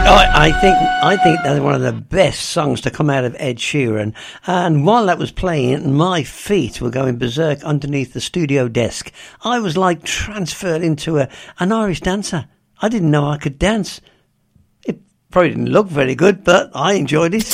I think that's one of the best songs to come out of Ed Sheeran. And while that was playing, my feet were going berserk underneath the studio desk. I was like transferred into an Irish dancer. I didn't know I could dance. It probably didn't look very good, but I enjoyed it.